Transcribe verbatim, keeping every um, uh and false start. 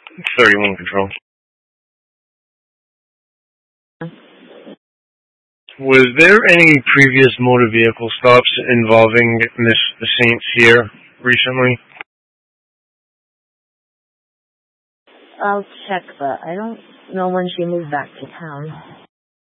thirty-one Control. Was there any previous motor vehicle stops involving Miss Saint Cyr recently? I'll check, but I don't know when she moved back to town.